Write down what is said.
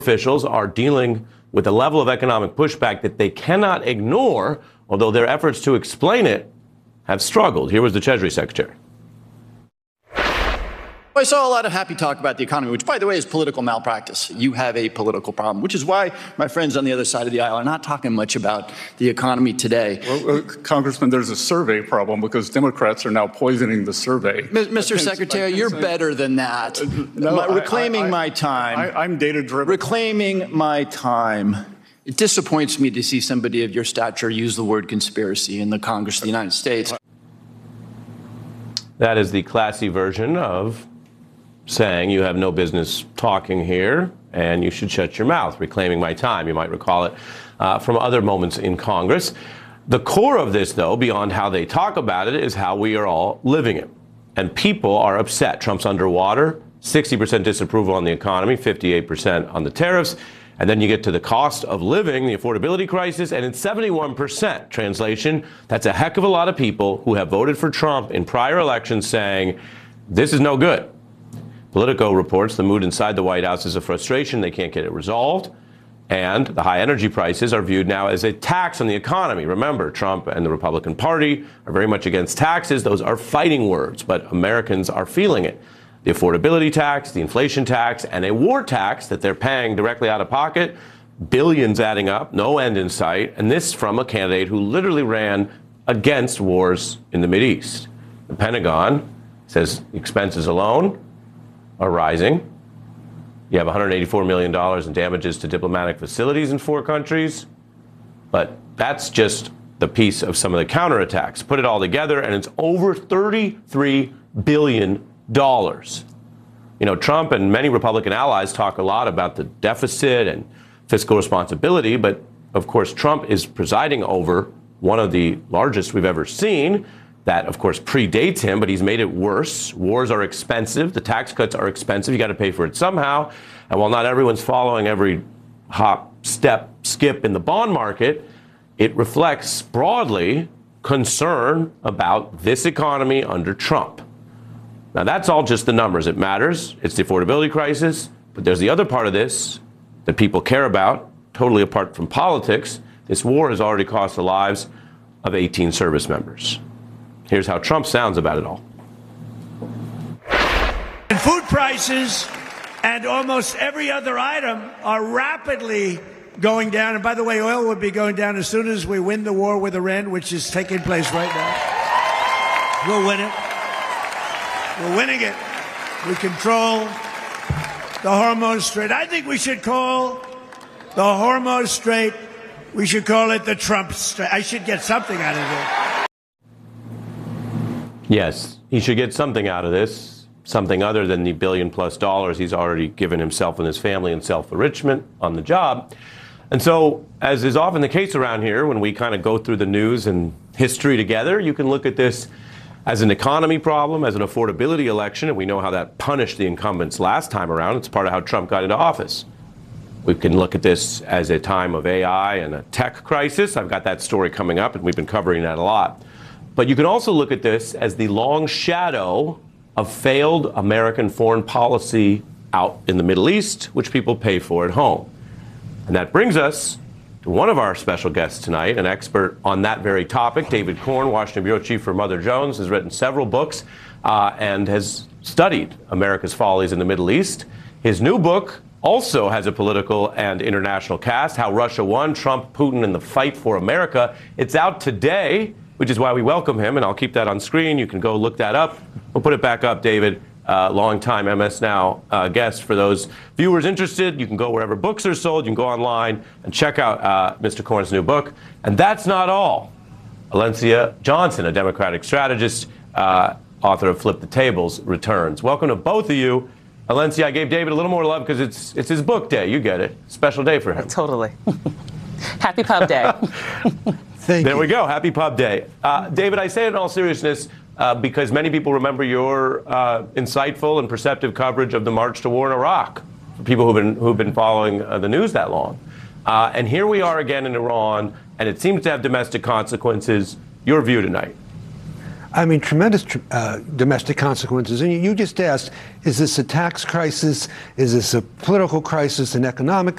Officials are dealing with a level of economic pushback that they cannot ignore, although their efforts to explain it have struggled. Here was the Treasury Secretary. I saw a lot of happy talk about the economy, which, by the way, is political malpractice. You have a political problem, which is why my friends on the other side of the aisle are not talking much about the economy today. Well, Congressman, there's a survey problem because Democrats are now poisoning the survey. Mr. Secretary, you're better than that. Reclaiming my time. I'm data-driven. Reclaiming my time. It disappoints me to see somebody of your stature use the word conspiracy in the Congress of the United States. That is the classy version of saying you have no business talking here and you should shut your mouth, reclaiming my time. You might recall it from other moments in Congress. The core of this, though, beyond how they talk about it, is how we are all living it. And people are upset. Trump's underwater, 60% disapproval on the economy, 58% on the tariffs. And then you get to the cost of living, the affordability crisis, and it's 71%. Translation, that's a heck of a lot of people who have voted for Trump in prior elections saying, this is no good. Politico reports the mood inside the White House is a frustration. They can't get it resolved. And the high energy prices are viewed now as a tax on the economy. Remember, Trump and the Republican Party are very much against taxes. Those are fighting words, but Americans are feeling it. The affordability tax, the inflation tax, and a war tax that they're paying directly out of pocket, billions adding up, no end in sight. And this from a candidate who literally ran against wars in the Mideast. The Pentagon says expenses alone are rising. You have $184 million in damages to diplomatic facilities in 4 countries. But that's just the piece of some of the counterattacks. Put it all together, and it's over $33 billion. You know, Trump and many Republican allies talk a lot about the deficit and fiscal responsibility, but of course, Trump is presiding over one of the largest we've ever seen. That, of course, predates him, but he's made it worse. Wars are expensive. The tax cuts are expensive. You got to pay for it somehow. And while not everyone's following every hop, step, skip in the bond market, it reflects broadly concern about this economy under Trump. Now, that's all just the numbers. It matters. It's the affordability crisis. But there's the other part of this that people care about, totally apart from politics. This war has already cost the lives of 18 service members. Here's how Trump sounds about it all. And food prices and almost every other item are rapidly going down. And by the way, oil would be going down as soon as we win the war with Iran, which is taking place right now. We'll win it. We're winning it. We control the Hormuz Strait. I think we should call the Hormuz Strait, we should call it the Trump Strait. I should get something out of it. Yes, he should get something out of this, something other than the $1 billion+ he's already given himself and his family in self-enrichment on the job. And so, as is often the case around here, when we kind of go through the news and history together, you can look at this as an economy problem, as an affordability election, and we know how that punished the incumbents last time around. It's part of how Trump got into office. We can look at this as a time of AI and a tech crisis. I've got that story coming up, and we've been covering that a lot. But you can also look at this as the long shadow of failed American foreign policy out in the Middle East, which people pay for at home. And that brings us to one of our special guests tonight, an expert on that very topic. David Corn, Washington Bureau Chief for Mother Jones, has written several books and has studied America's follies in the Middle East. His new book also has a political and international cast, How Russia Won, Trump, Putin, and the Fight for America. It's out today, which is why we welcome him, and I'll keep that on screen. You can go look that up. We'll put it back up, David. Longtime MS Now guest. For those viewers interested, you can go wherever books are sold. You can go online and check out Mr. Corn's new book. And that's not all. Alencia Johnson, a Democratic strategist, author of Flip the Tables, returns. Welcome to both of you. Alencia, I gave David a little more love because it's his book day. You get it. Special day for him. Totally. Happy Pub Day. Thank you. There we go. Happy Pub Day. David, I say it in all seriousness because many people remember your insightful and perceptive coverage of the march to war in Iraq, for people who've been following the news that long. And here we are again in Iran, and it seems to have domestic consequences. Your view tonight? I mean, tremendous domestic consequences. And you just asked, is this a tax crisis? Is this a political crisis, an economic